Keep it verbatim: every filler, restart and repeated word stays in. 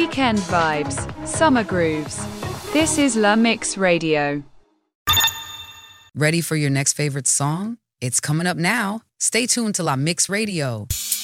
Weekend vibes, summer grooves. This is La Mix Radio. Ready for your next favorite song? It's coming up now. Stay tuned to La Mix Radio.